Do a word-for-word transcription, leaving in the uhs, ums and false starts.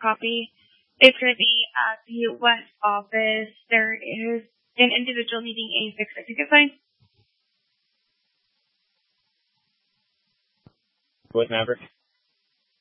copy. It's going to be at the West office. There is an individual needing a fixed ticket sign. What, Maverick?